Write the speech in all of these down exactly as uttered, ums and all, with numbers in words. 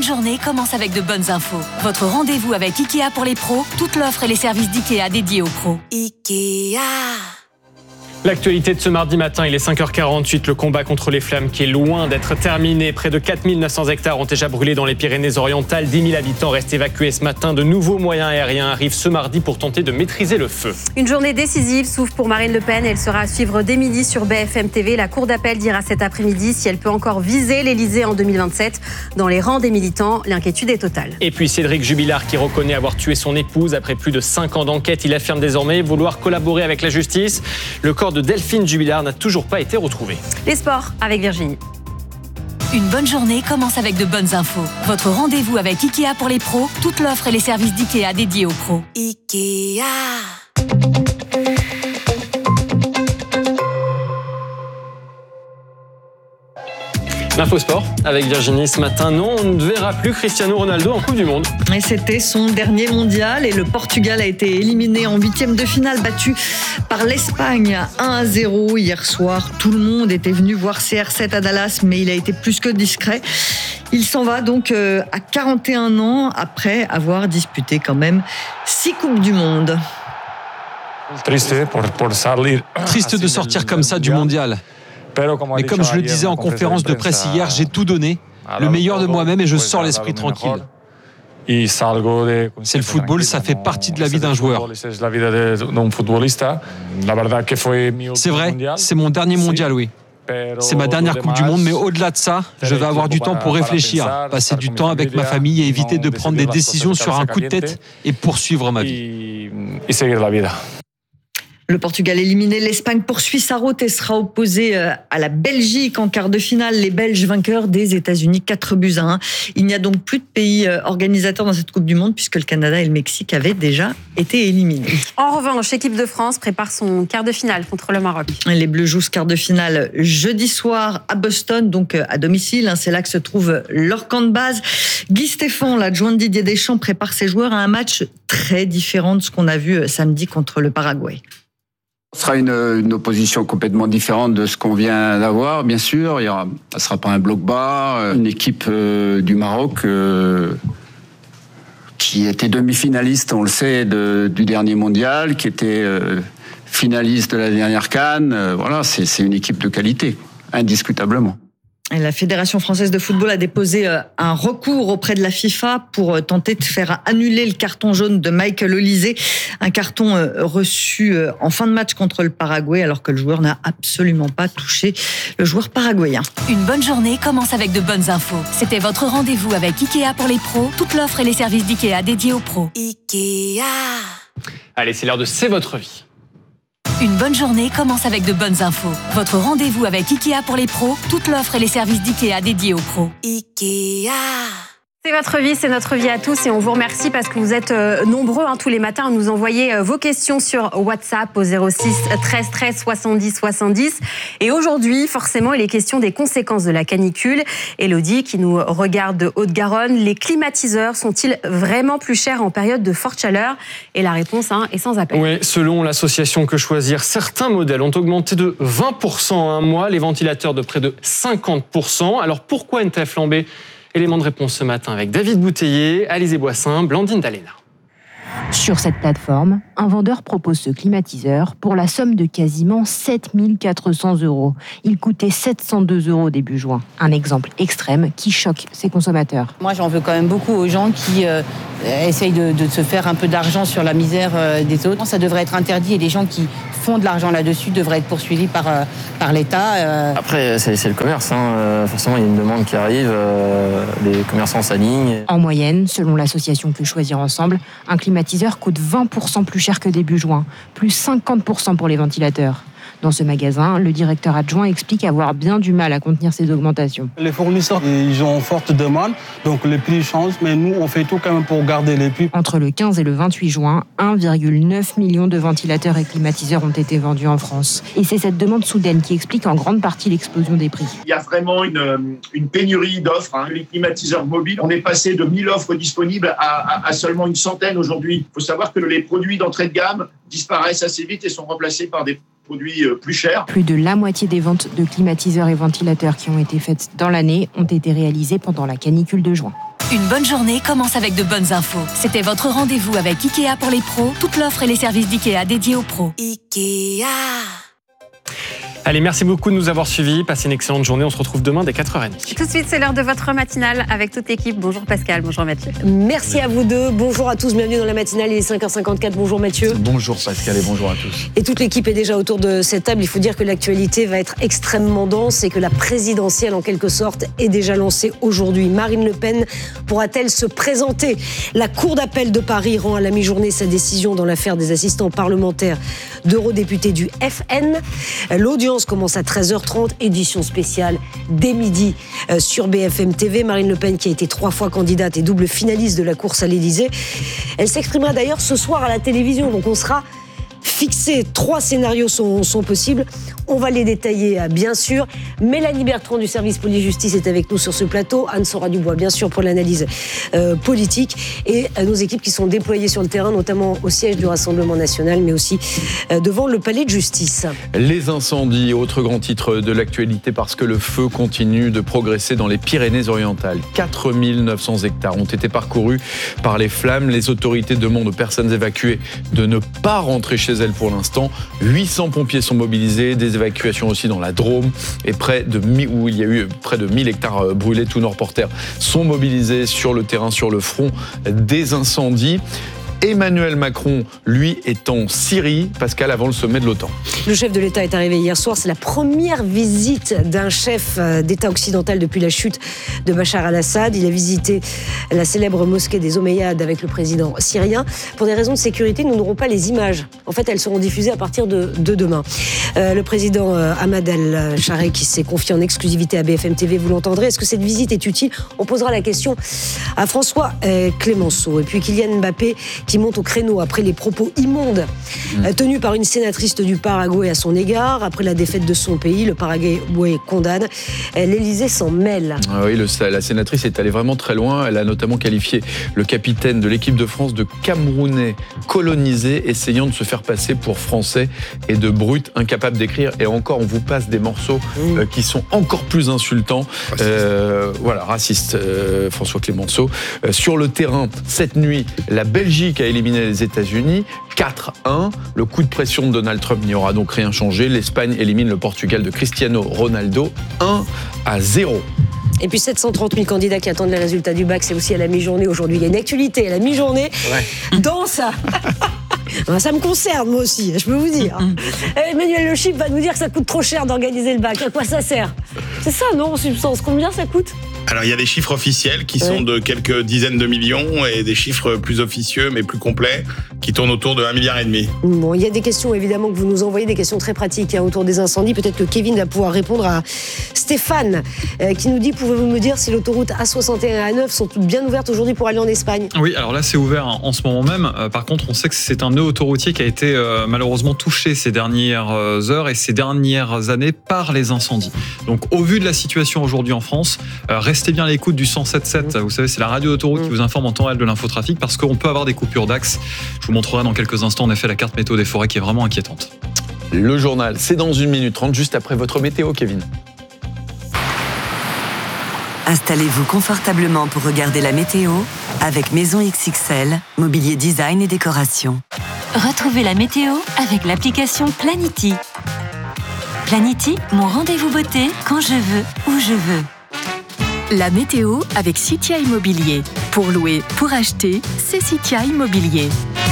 journée commence avec de bonnes infos. Votre rendez-vous avec Ikea pour les pros, toute l'offre et les services d'Ikea dédiés aux pros. Ikea. L'actualité de ce mardi matin, il est cinq heures quarante-huit. Le combat contre les flammes qui est loin d'être terminé. Près de quatre mille neuf cents hectares ont déjà brûlé dans les Pyrénées-Orientales. dix mille habitants restent évacués ce matin. De nouveaux moyens aériens arrivent ce mardi pour tenter de maîtriser le feu. Une journée décisive s'ouvre pour Marine Le Pen. Elle sera à suivre dès midi sur B F M T V. La Cour d'appel dira cet après-midi si elle peut encore viser l'Elysée en deux mille vingt-sept. Dans les rangs des militants, l'inquiétude est totale. Et puis Cédric Jubilard qui reconnaît avoir tué son épouse après plus de cinq ans d'enquête. Il affirme désormais vouloir collaborer avec la justice. Le corps de Delphine Jubilard n'a toujours pas été retrouvé. Les sports avec Virginie. Une bonne journée commence avec de bonnes infos. Votre rendez-vous avec Ikea pour les pros, toute l'offre et les services d'Ikea dédiés aux pros. Ikea. L'info sport avec Virginie ce matin. Non, on ne verra plus Cristiano Ronaldo en Coupe du Monde. Et c'était son dernier mondial et le Portugal a été éliminé en huitième de finale, battu par l'Espagne un à zéro hier soir. Tout le monde était venu voir C R sept à Dallas, mais il a été plus que discret. Il s'en va donc à quarante et un ans après avoir disputé quand même six Coupes du Monde. Triste de sortir comme ça du mondial. Mais comme je le disais en conférence de presse hier, j'ai tout donné, le meilleur de moi-même et je sors l'esprit tranquille. C'est le football, ça fait partie de la vie d'un joueur. C'est vrai, c'est mon dernier mondial, oui. C'est ma dernière Coupe du Monde, mais au-delà de ça, je vais avoir du temps pour réfléchir, passer du temps avec ma famille et éviter de prendre des décisions sur un coup de tête et poursuivre ma vie. Le Portugal éliminé, l'Espagne poursuit sa route et sera opposée à la Belgique en quart de finale. Les Belges vainqueurs des États-Unis, quatre buts à un. Il n'y a donc plus de pays organisateurs dans cette Coupe du Monde puisque le Canada et le Mexique avaient déjà été éliminés. En revanche, l'équipe de France prépare son quart de finale contre le Maroc. Les Bleus jouent ce quart de finale jeudi soir à Boston, donc à domicile. C'est là que se trouve leur camp de base. Guy Stéphane, l'adjoint de Didier Deschamps, prépare ses joueurs à un match très différent de ce qu'on a vu samedi contre le Paraguay. Ce sera une, une opposition complètement différente de ce qu'on vient d'avoir, bien sûr. Il y aura, ça ne sera pas un bloc bas. Une équipe euh, du Maroc euh, qui était demi-finaliste, on le sait, de, du dernier mondial, qui était euh, finaliste de la dernière CAN. Euh, voilà, c'est, c'est une équipe de qualité, indiscutablement. Et la Fédération française de football a déposé un recours auprès de la FIFA pour tenter de faire annuler le carton jaune de Michael Olise, un carton reçu en fin de match contre le Paraguay alors que le joueur n'a absolument pas touché le joueur paraguayen. Une bonne journée commence avec de bonnes infos. C'était votre rendez-vous avec Ikea pour les pros, toute l'offre et les services d'Ikea dédiés aux pros. Ikea. Allez, c'est l'heure de C'est votre vie. Une bonne journée commence avec de bonnes infos. Votre rendez-vous avec Ikea pour les pros, toute l'offre et les services d'Ikea dédiés aux pros. Ikea. C'est votre vie, c'est notre vie à tous et on vous remercie parce que vous êtes nombreux hein, tous les matins à nous envoyer vos questions sur WhatsApp au zéro six treize treize soixante-dix soixante-dix. Et aujourd'hui, forcément, il est question des conséquences de la canicule. Élodie, qui nous regarde de Haute-Garonne, les climatiseurs sont-ils vraiment plus chers en période de forte chaleur? Et la réponse hein, est sans appel. Oui, selon l'association Que Choisir, certains modèles ont augmenté de vingt pour cent en un mois, les ventilateurs de près de cinquante pour cent. Alors pourquoi une telle flambée? Élément de réponse ce matin avec David Bouteiller, Alizé Boissin, Blandine Dalena. Sur cette plateforme, un vendeur propose ce climatiseur pour la somme de quasiment sept mille quatre cents euros. Il coûtait sept cent deux euros début juin. Un exemple extrême qui choque ses consommateurs. Moi, j'en veux quand même beaucoup aux gens qui euh, essayent de, de se faire un peu d'argent sur la misère euh, des autres. Ça devrait être interdit et les gens qui font de l'argent là-dessus devraient être poursuivis par, euh, par l'État. Euh. Après, c'est, c'est le commerce. Hein. Forcément, il y a une demande qui arrive. Euh, les commerçants s'alignent. En moyenne, selon l'association Que Choisir Ensemble, un climatiseur coûte vingt pour cent plus cher que début juin, plus cinquante pour cent pour les ventilateurs. Dans ce magasin, le directeur adjoint explique avoir bien du mal à contenir ces augmentations. Les fournisseurs, ils ont forte demande, donc les prix changent, mais nous, on fait tout quand même pour garder les prix. Entre le quinze et le vingt-huit juin, un virgule neuf million de ventilateurs et climatiseurs ont été vendus en France. Et c'est cette demande soudaine qui explique en grande partie l'explosion des prix. Il y a vraiment une, une pénurie d'offres. Hein. Les climatiseurs mobiles, on est passé de mille offres disponibles à, à, à seulement une centaine aujourd'hui. Il faut savoir que les produits d'entrée de gamme disparaissent assez vite et sont remplacés par des produits plus chers. Plus de la moitié des ventes de climatiseurs et ventilateurs qui ont été faites dans l'année ont été réalisées pendant la canicule de juin. Une bonne journée commence avec de bonnes infos. C'était votre rendez-vous avec Ikea pour les pros. Toute l'offre et les services d'Ikea dédiés aux pros. Ikea. Allez, merci beaucoup de nous avoir suivis. Passez une excellente journée. On se retrouve demain dès quatre heures trente. Tout de suite, c'est l'heure de votre matinale avec toute l'équipe. Bonjour Pascal, bonjour Mathieu. Merci à vous deux. Bonjour à tous, bienvenue dans la matinale. Il est cinq heures cinquante-quatre. Bonjour Mathieu. Bonjour Pascal et bonjour à tous. Et toute l'équipe est déjà autour de cette table. Il faut dire que l'actualité va être extrêmement dense et que la présidentielle, en quelque sorte, est déjà lancée aujourd'hui. Marine Le Pen pourra-t-elle se présenter ? La Cour d'appel de Paris rend à la mi-journée sa décision dans l'affaire des assistants parlementaires d'eurodéputés du F N. L'audience commence à treize heures trente, édition spéciale dès midi euh, sur B F M T V. Marine Le Pen, qui a été trois fois candidate et double finaliste de la course à l'Élysée, elle s'exprimera d'ailleurs ce soir à la télévision, donc on sera fixé. Trois scénarios sont, sont possibles. On va les détailler, bien sûr. Mélanie Bertrand du service police-justice est avec nous sur ce plateau. Anne-Sora Dubois, bien sûr, pour l'analyse euh, politique. Et euh, nos équipes qui sont déployées sur le terrain, notamment au siège du Rassemblement national, mais aussi euh, devant le palais de justice. Les incendies, autre grand titre de l'actualité, parce que le feu continue de progresser dans les Pyrénées-Orientales. quatre mille neuf cents hectares ont été parcourus par les flammes. Les autorités demandent aux personnes évacuées de ne pas rentrer chez elles pour l'instant. huit cents pompiers sont mobilisés, des évacuations aussi dans la Drôme, et près de où il y a eu près de mille hectares brûlés. Tous nos reporters sont mobilisés sur le terrain, sur le front des incendies. Emmanuel Macron, lui, est en Syrie, Pascal, avant le sommet de l'OTAN. Le chef de l'État est arrivé hier soir. C'est la première visite d'un chef d'État occidental depuis la chute de Bachar al-Assad. Il a visité la célèbre mosquée des Omeyyades avec le président syrien. Pour des raisons de sécurité, nous n'aurons pas les images. En fait, elles seront diffusées à partir de, de demain. Euh, le président euh, Ahmad al-Chareh, qui s'est confié en exclusivité à B F M T V, vous l'entendrez. Est-ce que cette visite est utile ? On posera la question à François euh, Clémenceau. Et puis Kylian Mbappé, qui monte au créneau après les propos immondes mmh. tenus par une sénatrice du Paraguay à son égard. Après la défaite de son pays, le Paraguay condamne. L'Élysée s'en mêle. Ah oui, le, la sénatrice est allée vraiment très loin. Elle a notamment qualifié le capitaine de l'équipe de France de Camerounais colonisé, essayant de se faire passer pour Français et de brut, incapable d'écrire. Et encore, on vous passe des morceaux mmh. euh, qui sont encore plus insultants. Raciste. Euh, voilà, raciste, euh, François Clémenceau. Euh, sur le terrain, cette nuit, la Belgique a éliminé les États-Unis quatre un. Le coup de pression de Donald Trump n'y aura donc rien changé. L'Espagne élimine le Portugal de Cristiano Ronaldo un à zéro. Et puis sept cent trente mille candidats qui attendent les résultats du bac, c'est aussi à la mi-journée aujourd'hui. Il y a une actualité à la mi-journée ouais. dans ça. Ça me concerne, moi aussi, je peux vous dire. Emmanuel Le Chip va nous dire que ça coûte trop cher d'organiser le bac. À quoi ça sert ? C'est ça, non, en substance ? Combien ça coûte ? Alors, il y a des chiffres officiels qui ouais. sont de quelques dizaines de millions et des chiffres plus officieux, mais plus complets, qui tournent autour de un milliard et demi. Bon, il y a des questions, évidemment, que vous nous envoyez, des questions très pratiques hein, autour des incendies. Peut-être que Kevin va pouvoir répondre à Stéphane, euh, qui nous dit, pouvez-vous me dire si l'autoroute A soixante et un et A neuf sont toutes bien ouvertes aujourd'hui pour aller en Espagne ? Oui, alors là, c'est ouvert en ce moment même. Euh, par contre, on sait que c'est un nœud autoroutier qui a été euh, malheureusement touché ces dernières heures et ces dernières années par les incendies. Donc, au vu de la situation aujourd'hui en France, euh, restez bien à l'écoute du cent sept sept. Vous savez, c'est la radio d'autoroute qui vous informe en temps réel de l'infotrafic parce qu'on peut avoir des coupures d'axe. Je vous montrerai dans quelques instants, en effet, la carte météo des forêts qui est vraiment inquiétante. Le journal, c'est dans une minute trente, juste après votre météo, Kevin. Installez-vous confortablement pour regarder la météo avec Maison X X L, mobilier design et décoration. Retrouvez la météo avec l'application Planity. Planity, mon rendez-vous beauté quand je veux, où je veux. La météo avec Citia Immobilier. Pour louer, pour acheter, c'est Citia Immobilier.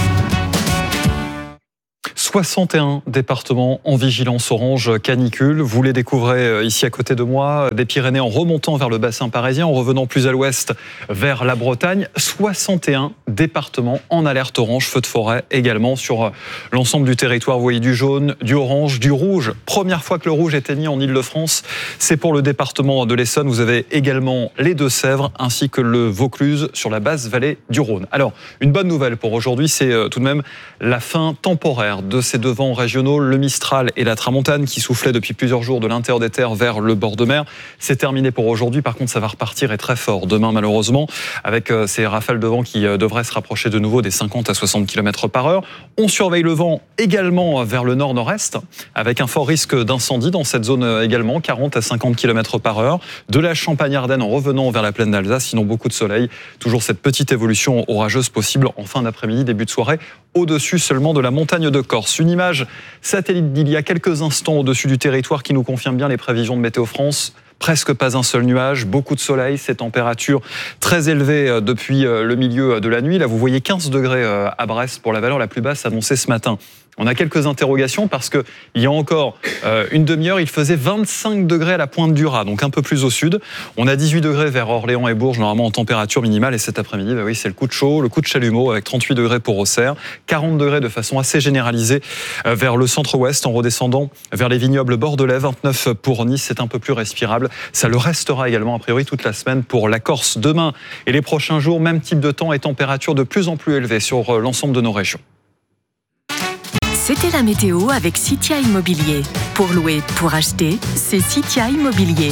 soixante et un départements en vigilance orange canicule. Vous les découvrez ici à côté de moi, des Pyrénées en remontant vers le bassin parisien, en revenant plus à l'ouest vers la Bretagne. soixante et un départements en alerte orange, feu de forêt également sur l'ensemble du territoire. Vous voyez du jaune, du orange, du rouge. Première fois que le rouge est émis en Ile-de-France, c'est pour le département de l'Essonne. Vous avez également les Deux-Sèvres ainsi que le Vaucluse sur la basse vallée du Rhône. Alors, une bonne nouvelle pour aujourd'hui, c'est tout de même la fin temporaire de ces deux vents régionaux, le Mistral et la Tramontane, qui soufflaient depuis plusieurs jours de l'intérieur des terres vers le bord de mer. C'est terminé pour aujourd'hui. Par contre, ça va repartir et très fort demain, malheureusement, avec ces rafales de vent qui devraient se rapprocher de nouveau des cinquante à soixante kilomètres par heure. On surveille le vent également vers le nord-nord-est, avec un fort risque d'incendie dans cette zone également, quarante à cinquante kilomètres par heure. De la Champagne-Ardenne en revenant vers la plaine d'Alsace, sinon beaucoup de soleil. Toujours cette petite évolution orageuse possible en fin d'après-midi, début de soirée, au-dessus seulement de la montagne de Corse. Une image satellite d'il y a quelques instants au-dessus du territoire qui nous confirme bien les prévisions de Météo France. Presque pas un seul nuage, beaucoup de soleil, ces températures très élevées depuis le milieu de la nuit. Là, vous voyez quinze degrés à Brest pour la valeur la plus basse annoncée ce matin. On a quelques interrogations parce que il y a encore euh, une demi-heure, il faisait vingt-cinq degrés à la pointe du Raz, donc un peu plus au sud. On a dix-huit degrés vers Orléans et Bourges, normalement en température minimale. Et cet après-midi, bah oui, c'est le coup de chaud, le coup de chalumeau avec trente-huit degrés pour Auxerre, quarante degrés de façon assez généralisée euh, vers le centre-ouest en redescendant vers les vignobles bordelais, vingt-neuf pour Nice, c'est un peu plus respirable. Ça le restera également a priori toute la semaine pour la Corse. Demain et les prochains jours, même type de temps et température de plus en plus élevée sur l'ensemble de nos régions. C'était la météo avec Citia Immobilier. Pour louer, pour acheter, c'est Citia Immobilier.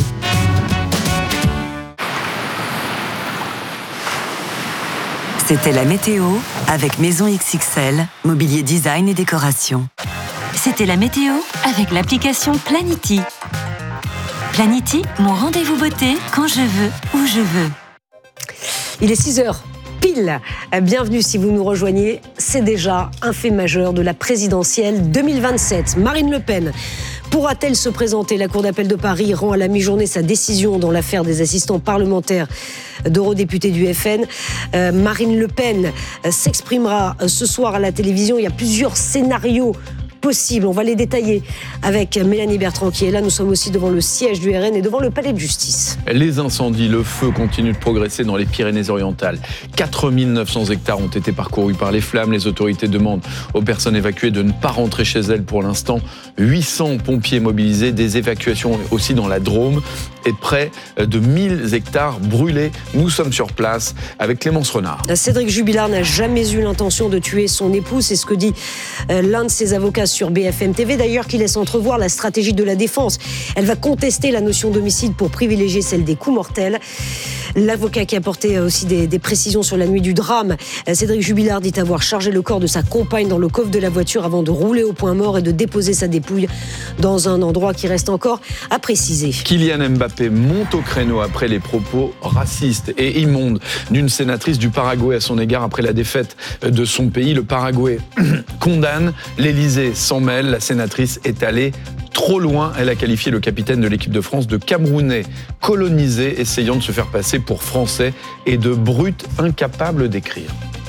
C'était la météo avec Maison X X L, mobilier design et décoration. C'était la météo avec l'application Planity. Planity, mon rendez-vous beauté quand je veux, où je veux. Il est six heures. Pile. Bienvenue si vous nous rejoignez. C'est déjà un fait majeur de la présidentielle deux mille vingt-sept. Marine Le Pen pourra-t-elle se présenter ? La Cour d'appel de Paris rend à la mi-journée sa décision dans l'affaire des assistants parlementaires d'eurodéputés du F N. Euh, Marine Le Pen s'exprimera ce soir à la télévision. Il y a plusieurs scénarios possibles. On va les détailler avec Mélanie Bertrand qui est là. Nous sommes aussi devant le siège du R N et devant le palais de justice. Les incendies, le feu continuent de progresser dans les Pyrénées-Orientales. quatre mille neuf cents hectares ont été parcourus par les flammes. Les autorités demandent aux personnes évacuées de ne pas rentrer chez elles pour l'instant. huit cents pompiers mobilisés, des évacuations aussi dans la Drôme et près de mille hectares brûlés. Nous sommes sur place avec Clémence Renard. Cédric Jubilard n'a jamais eu l'intention de tuer son épouse. C'est ce que dit l'un de ses avocats sur B F M T V, d'ailleurs, qui laisse entrevoir la stratégie de la défense. Elle va contester la notion d'homicide pour privilégier celle des coups mortels. L'avocat qui a apporté aussi des, des précisions sur la nuit du drame, Cédric Jubilard, dit avoir chargé le corps de sa compagne dans le coffre de la voiture avant de rouler au point mort et de déposer sa dépouille dans un endroit qui reste encore à préciser. Kylian Mbappé monte au créneau après les propos racistes et immondes d'une sénatrice du Paraguay à son égard après la défaite de son pays. Le Paraguay condamne, l'Élysée s'en mêle, la sénatrice est allée trop loin. Elle a qualifié le capitaine de l'équipe de France de Camerounais colonisé, essayant de se faire passer pour Français et de brut incapable d'écrire.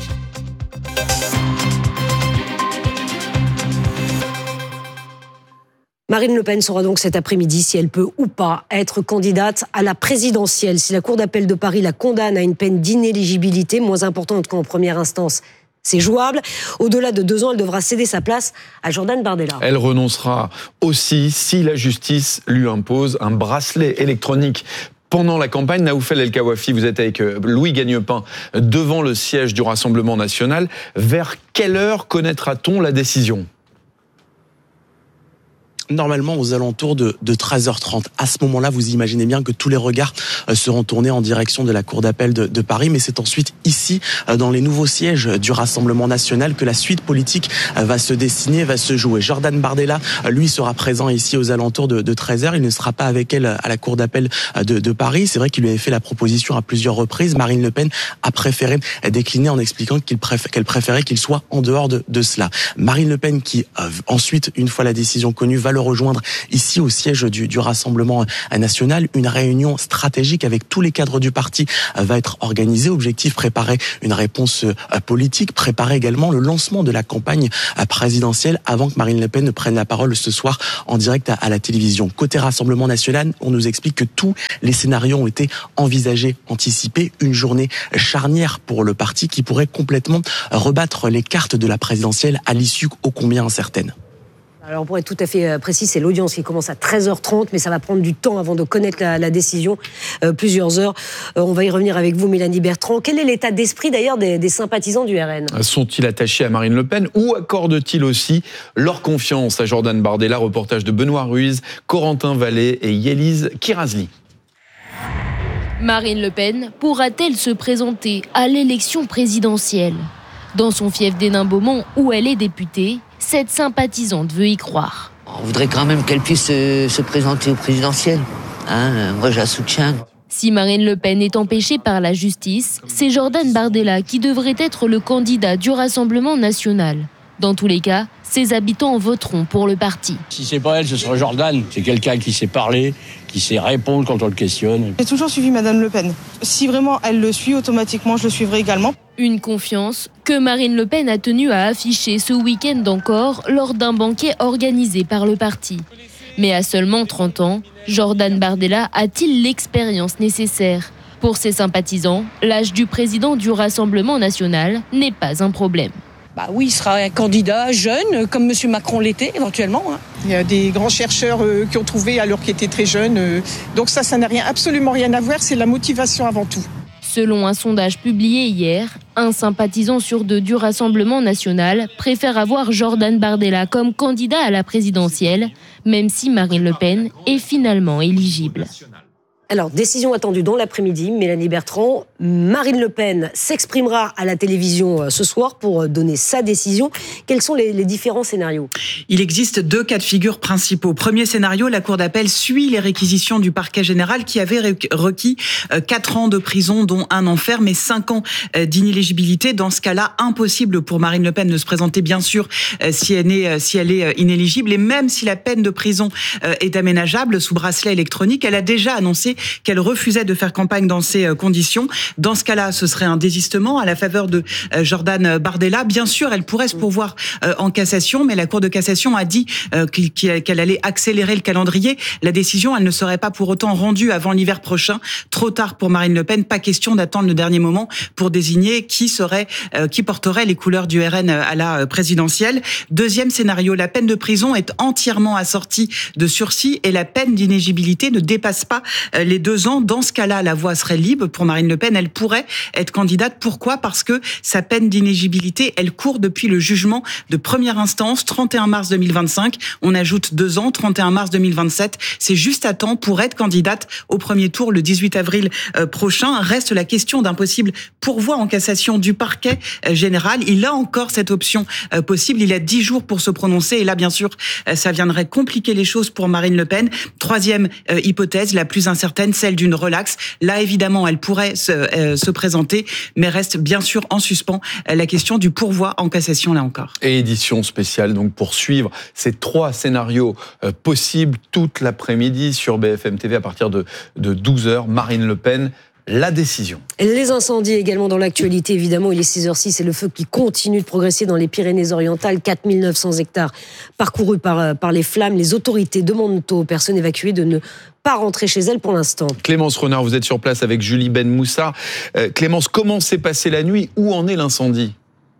Marine Le Pen saura donc cet après-midi si elle peut ou pas être candidate à la présidentielle. Si la Cour d'appel de Paris la condamne à une peine d'inéligibilité, moins importante qu'en première instance, c'est jouable. Au-delà de deux ans, elle devra céder sa place à Jordan Bardella. Elle renoncera aussi si la justice lui impose un bracelet électronique. Pendant la campagne, Naoufel El Kawafi, vous êtes avec Louis Gagnepin devant le siège du Rassemblement national. Vers quelle heure connaîtra-t-on la décision ? Normalement aux alentours de, de treize heures trente. À ce moment-là, vous imaginez bien que tous les regards euh, seront tournés en direction de la Cour d'appel de, de Paris, mais c'est ensuite ici, euh, dans les nouveaux sièges du Rassemblement national, que la suite politique euh, va se dessiner, va se jouer. Jordan Bardella, euh, lui, sera présent ici aux alentours de, de treize heures. Il ne sera pas avec elle à la Cour d'appel euh, de, de Paris. C'est vrai qu'il lui avait fait la proposition à plusieurs reprises. Marine Le Pen a préféré décliner en expliquant qu'il préfé- qu'elle préférait qu'il soit en dehors de, de cela. Marine Le Pen qui, euh, ensuite, une fois la décision connue, va le rejoindre ici au siège du, du Rassemblement national. Une réunion stratégique avec tous les cadres du parti va être organisée. Objectif, préparer une réponse politique, préparer également le lancement de la campagne présidentielle avant que Marine Le Pen ne prenne la parole ce soir en direct à, à la télévision. Côté Rassemblement national, on nous explique que tous les scénarios ont été envisagés, anticipés. Une journée charnière pour le parti qui pourrait complètement rebattre les cartes de la présidentielle à l'issue ô combien incertaine. Alors pour être tout à fait précis, c'est l'audience qui commence à treize heures trente, mais ça va prendre du temps avant de connaître la, la décision, euh, plusieurs heures. Euh, on va y revenir avec vous, Mélanie Bertrand. Quel est l'état d'esprit d'ailleurs des, des sympathisants du R N ? Sont-ils attachés à Marine Le Pen ou accordent-ils aussi leur confiance à Jordan Bardella ? Reportage de Benoît Ruiz, Corentin Vallée et Yélise Kirazli. Marine Le Pen pourra-t-elle se présenter à l'élection présidentielle ? Dans son fief d'Hénin-Beaumont, où elle est députée, cette sympathisante veut y croire. On voudrait quand même qu'elle puisse se, se présenter au présidentiel. Hein, moi, je la soutiens. Si Marine Le Pen est empêchée par la justice, c'est Jordan Bardella qui devrait être le candidat du Rassemblement national. Dans tous les cas, ses habitants voteront pour le parti. Si c'est pas elle, ce sera Jordan. C'est quelqu'un qui sait parler, qui sait répondre quand on le questionne. J'ai toujours suivi Madame Le Pen. Si vraiment elle le suit, automatiquement, je le suivrai également. Une confiance que Marine Le Pen a tenu à afficher ce week-end encore lors d'un banquet organisé par le parti. Mais à seulement trente ans, Jordan Bardella a-t-il l'expérience nécessaire ? Pour ses sympathisants, l'âge du président du Rassemblement national n'est pas un problème. Bah oui, il sera un candidat jeune, comme M. Macron l'était éventuellement. Hein. Il y a des grands chercheurs euh, qui ont trouvé alors qu'ils étaient très jeunes. Euh, donc ça, ça n'a rien, absolument rien à voir, c'est la motivation avant tout. Selon un sondage publié hier, un sympathisant sur deux du Rassemblement national préfère avoir Jordan Bardella comme candidat à la présidentielle, même si Marine Le Pen est finalement éligible. Alors, décision attendue dans l'après-midi, Mélanie Bertrand. Marine Le Pen s'exprimera à la télévision ce soir pour donner sa décision. Quels sont les, les différents scénarios ? Il existe deux cas de figure principaux. Premier scénario, la Cour d'appel suit les réquisitions du parquet général qui avait requis quatre ans de prison, dont un an ferme et cinq ans d'inéligibilité. Dans ce cas-là, impossible pour Marine Le Pen de se présenter, bien sûr, si elle est, si elle est inéligible. Et même si la peine de prison est aménageable sous bracelet électronique, elle a déjà annoncé qu'elle refusait de faire campagne dans ces conditions. Dans ce cas-là, ce serait un désistement à la faveur de Jordan Bardella. Bien sûr, elle pourrait se pourvoir en cassation, mais la Cour de cassation a dit qu'elle allait accélérer le calendrier. La décision, elle ne serait pas pour autant rendue avant l'hiver prochain. Trop tard pour Marine Le Pen. Pas question d'attendre le dernier moment pour désigner qui serait, qui porterait les couleurs du R N à la présidentielle. Deuxième scénario, la peine de prison est entièrement assortie de sursis et la peine d'inéligibilité ne dépasse pas les deux ans. Dans ce cas-là, la voie serait libre pour Marine Le Pen. Elle pourrait être candidate. Pourquoi ? Parce que sa peine d'inéligibilité, elle court depuis le jugement de première instance, trente et un mars deux mille vingt-cinq. On ajoute deux ans, trente et un mars deux mille vingt-sept. C'est juste à temps pour être candidate au premier tour le dix-huit avril prochain. Reste la question d'un possible pourvoi en cassation du parquet général. Il a encore cette option possible. Il a dix jours pour se prononcer. Et là, bien sûr, ça viendrait compliquer les choses pour Marine Le Pen. Troisième hypothèse, la plus incertaine, celle d'une relaxe. Là, évidemment, elle pourrait se, euh, se présenter, mais reste bien sûr en suspens la question du pourvoi en cassation, là encore. Et édition spéciale, donc, pour suivre ces trois scénarios euh, possibles toute l'après-midi sur B F M T V à partir de, de douze heures. Marine Le Pen, la décision. Les incendies également dans l'actualité, évidemment. Il est six heures six et le feu qui continue de progresser dans les Pyrénées-Orientales. quatre mille neuf cents hectares parcourus par, par les flammes. Les autorités demandent aux personnes évacuées de ne pas rentrer chez elles pour l'instant. Clémence Renard, vous êtes sur place avec Julie Ben Moussa. Euh, Clémence, comment s'est passée la nuit ? Où en est l'incendie ?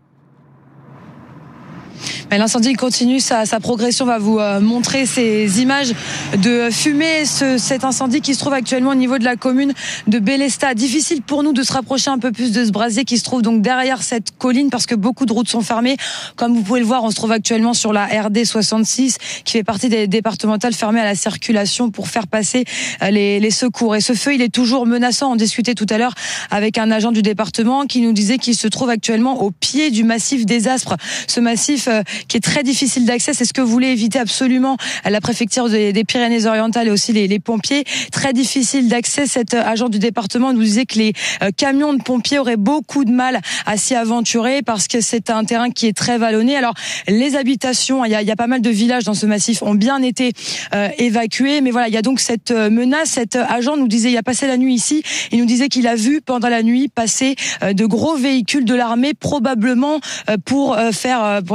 L'incendie continue sa, sa progression. On va vous euh, montrer ces images de fumée, ce, cet incendie qui se trouve actuellement au niveau de la commune de Bélestat. Difficile pour nous de se rapprocher un peu plus de ce brasier qui se trouve donc derrière cette colline parce que beaucoup de routes sont fermées. Comme vous pouvez le voir, on se trouve actuellement sur la R D soixante-six qui fait partie des départementales fermées à la circulation pour faire passer les, les secours. Et ce feu, il est toujours menaçant. On discutait tout à l'heure avec un agent du département qui nous disait qu'il se trouve actuellement au pied du massif des Aspres. Ce massif euh, qui est très difficile d'accès. C'est ce que voulait éviter absolument la préfecture des, des Pyrénées-Orientales et aussi les, les pompiers. Très difficile d'accès. Cet agent du département nous disait que les euh, camions de pompiers auraient beaucoup de mal à s'y aventurer parce que c'est un terrain qui est très vallonné. Alors, les habitations, il y a, il y a pas mal de villages dans ce massif, ont bien été euh, évacués. Mais voilà, il y a donc cette menace. Cet agent nous disait, il a passé la nuit ici. Il nous disait qu'il a vu pendant la nuit passer euh, de gros véhicules de l'armée, probablement euh, pour euh, faire, euh, pour essayer de créer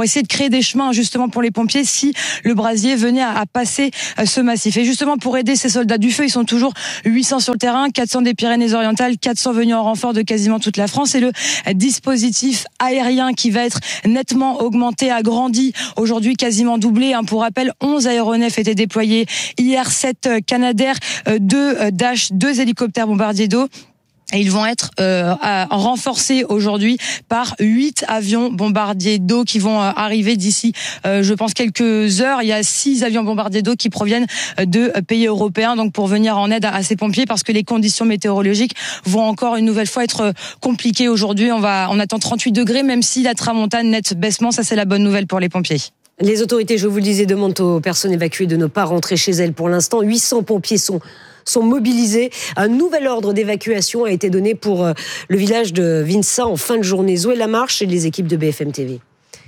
des chemins justement pour les pompiers si le brasier venait à, à passer ce massif. Et justement pour aider ces soldats du feu, ils sont toujours huit cents sur le terrain, quatre cents des Pyrénées-Orientales, quatre cents venus en renfort de quasiment toute la France. Et le dispositif aérien qui va être nettement augmenté, agrandi, aujourd'hui quasiment doublé. Pour rappel, onze aéronefs étaient déployés hier, sept Canadair, deux Dash, deux hélicoptères bombardiers d'eau. Et ils vont être euh, renforcés aujourd'hui par huit avions bombardiers d'eau qui vont euh, arriver d'ici, euh, je pense, quelques heures. Il y a six avions bombardiers d'eau qui proviennent de pays européens, donc pour venir en aide à, à ces pompiers, parce que les conditions météorologiques vont encore une nouvelle fois être compliquées aujourd'hui. On va, on attend trente-huit degrés, même si la tramontane net baissement. Ça, c'est la bonne nouvelle pour les pompiers. Les autorités, je vous le disais, demandent aux personnes évacuées de ne pas rentrer chez elles pour l'instant. huit cents pompiers sont sont mobilisés. Un nouvel ordre d'évacuation a été donné pour le village de Vinça en fin de journée. Zoé Lamarche et les équipes de B F M T V.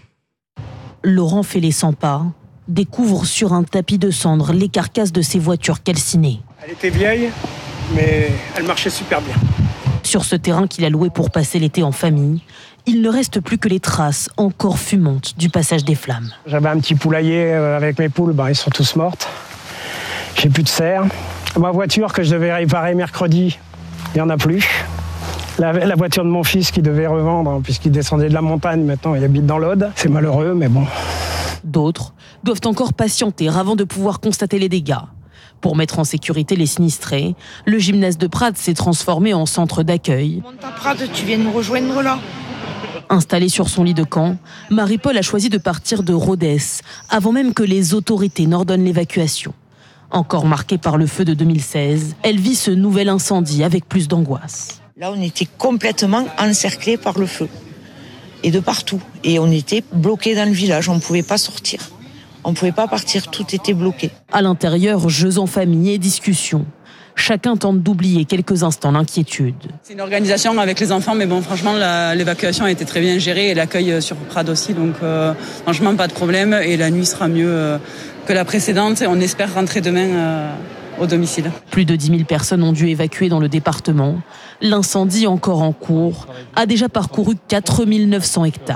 Laurent fait les cent pas, découvre sur un tapis de cendres les carcasses de ses voitures calcinées. Elle était vieille, mais elle marchait super bien. Sur ce terrain qu'il a loué pour passer l'été en famille, il ne reste plus que les traces encore fumantes du passage des flammes. J'avais un petit poulailler avec mes poules, bah, ils sont tous mortes. J'ai plus de serre. Ma voiture que je devais réparer mercredi, il n'y en a plus. La, la voiture de mon fils qui devait revendre, puisqu'il descendait de la montagne, maintenant il habite dans l'Aude. C'est malheureux, mais bon. D'autres doivent encore patienter avant de pouvoir constater les dégâts. Pour mettre en sécurité les sinistrés, le gymnase de Prades s'est transformé en centre d'accueil. Monte à Prades, tu viens nous rejoindre là. Installée sur son lit de camp, Marie-Paul a choisi de partir de Rodez, avant même que les autorités n'ordonnent l'évacuation. Encore marquée par le feu de deux mille seize, elle vit ce nouvel incendie avec plus d'angoisse. Là, on était complètement encerclés par le feu. Et de partout. Et on était bloqués dans le village, on ne pouvait pas sortir. On ne pouvait pas partir, tout était bloqué. À l'intérieur, jeux en famille et discussions. Chacun tente d'oublier quelques instants l'inquiétude. C'est une organisation avec les enfants, mais bon, franchement, la, l'évacuation a été très bien gérée et l'accueil sur Prades aussi, donc euh, franchement, pas de problème. Et la nuit sera mieux euh, que la précédente et on espère rentrer demain euh, au domicile. Plus de dix mille personnes ont dû évacuer dans le département. L'incendie, encore en cours, a déjà parcouru quatre mille neuf cents hectares.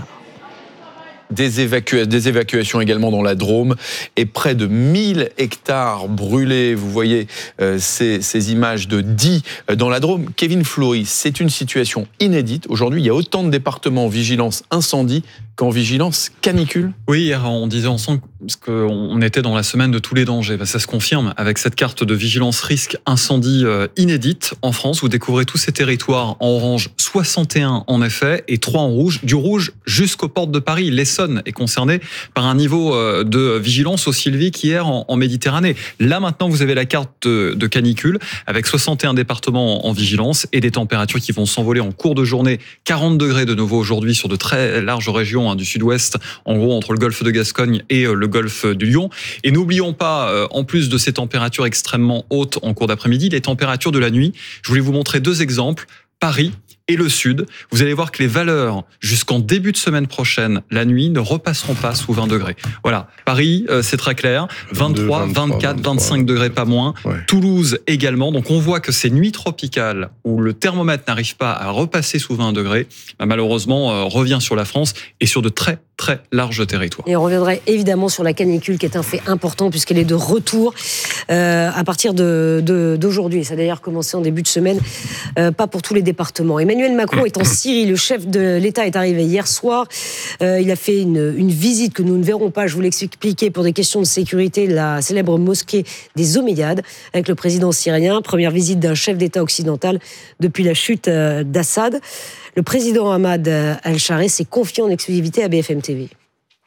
Des, évacua- des évacuations également dans la Drôme et près de mille hectares brûlés. Vous voyez euh, ces, ces images de dix dans la Drôme. Kevin Fleury, c'est une situation inédite. Aujourd'hui, il y a autant de départements en vigilance incendie qu'en vigilance canicule. Oui, hier, on disait ensemble qu'on était dans la semaine de tous les dangers. Ça se confirme avec cette carte de vigilance risque incendie inédite en France. Vous découvrez tous ces territoires en orange, soixante et un en effet, et trois en rouge. Du rouge jusqu'aux portes de Paris. L'Essonne est concernée par un niveau de vigilance aussi élevé qu'hier en, en Méditerranée. Là, maintenant, vous avez la carte de, de canicule avec soixante et un départements en, en vigilance et des températures qui vont s'envoler en cours de journée. quarante degrés de nouveau aujourd'hui sur de très larges régions du sud-ouest, en gros entre le golfe de Gascogne et le golfe du Lion. Et n'oublions pas, en plus de ces températures extrêmement hautes en cours d'après-midi, les températures de la nuit. Je voulais vous montrer deux exemples. Paris et le sud, vous allez voir que les valeurs jusqu'en début de semaine prochaine, la nuit, ne repasseront pas sous vingt degrés. Voilà, Paris, euh, c'est très clair, vingt-trois, vingt-quatre, vingt-cinq degrés pas moins. Ouais. Toulouse également, donc on voit que ces nuits tropicales où le thermomètre n'arrive pas à repasser sous vingt degrés, bah, malheureusement euh, revient sur la France et sur de très très larges territoires. Et on reviendrait évidemment sur la canicule qui est un fait important puisqu'elle est de retour euh, à partir de, de, d'aujourd'hui. Ça a d'ailleurs commencé en début de semaine, euh, pas pour tous les départements. Emmanuel Macron est en Syrie, le chef de l'État est arrivé hier soir. Euh, il a fait une, une visite que nous ne verrons pas, je vous l'expliquais, pour des questions de sécurité, la célèbre mosquée des Omeyyades avec le président syrien. Première visite d'un chef d'État occidental depuis la chute euh, d'Assad. Le président Ahmad al-Chareh s'est confié en exclusivité à B F M T V.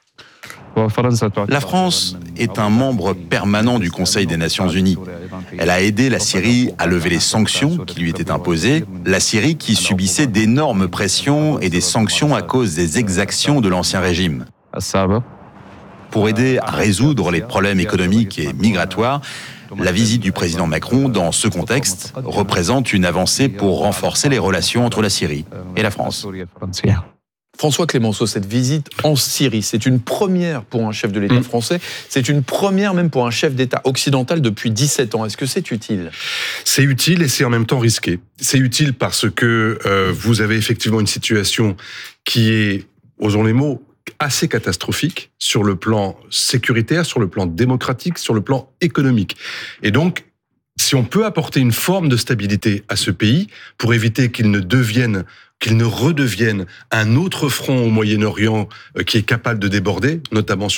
La France est un membre permanent du Conseil des Nations Unies. Elle a aidé la Syrie à lever les sanctions qui lui étaient imposées, la Syrie qui subissait d'énormes pressions et des sanctions à cause des exactions de l'ancien régime. Pour aider à résoudre les problèmes économiques et migratoires, la visite du président Macron dans ce contexte représente une avancée pour renforcer les relations entre la Syrie et la France. François Clémenceau, cette visite en Syrie, c'est une première pour un chef de l'État français, c'est une première même pour un chef d'État occidental depuis dix-sept ans. Est-ce que c'est utile ? C'est utile et c'est en même temps risqué. C'est utile parce que euh, vous avez effectivement une situation qui est, osons les mots, assez catastrophique sur le plan sécuritaire, sur le plan démocratique, sur le plan économique. Et donc, si on peut apporter une forme de stabilité à ce pays pour éviter qu'il ne devienne, qu'il ne redevienne un autre front au Moyen-Orient qui est capable de déborder, notamment sur